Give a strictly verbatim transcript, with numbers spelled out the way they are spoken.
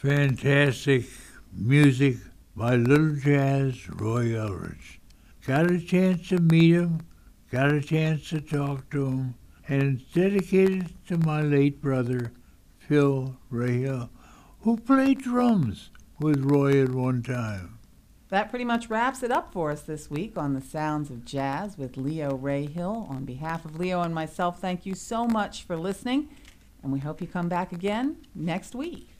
Fantastic music by Little Jazz, Roy Eldridge. Got a chance to meet him, got a chance to talk to him, and it's dedicated to my late brother, Phil Rahal, who played drums with Roy at one time. That pretty much wraps it up for us this week on the Sounds of Jazz with Leo Rahill. On behalf of Leo and myself, thank you so much for listening, and we hope you come back again next week.